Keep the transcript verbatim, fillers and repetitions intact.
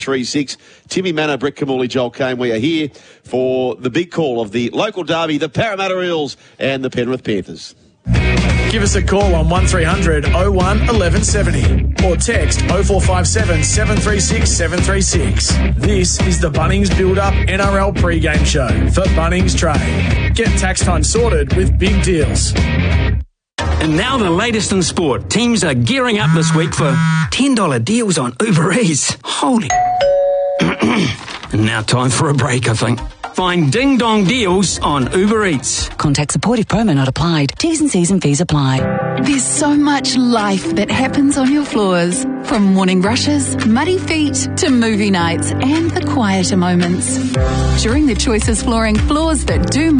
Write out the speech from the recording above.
three six. Timmy Manor, Brett Camulli, Joel Kane. We are here for the big call of the local derby, the Parramatta Eels and the Penrith Panthers. Give us a call on one three hundred oh one eleven seventy or text oh four five seven seven three six seven three six. This is the Bunnings Build-Up N R L pre-game show for Bunnings Trade. Get tax time sorted with big deals. And now the latest in sport. Teams are gearing up this week for ten dollars deals on Uber Eats. Holy. And now time for a break, I think. Find ding-dong deals on Uber Eats. Contact supportive promo not applied. T's and C's and fees apply. There's so much life that happens on your floors. From morning rushes, muddy feet, to movie nights and the quieter moments. During the Choices Flooring Floors That Do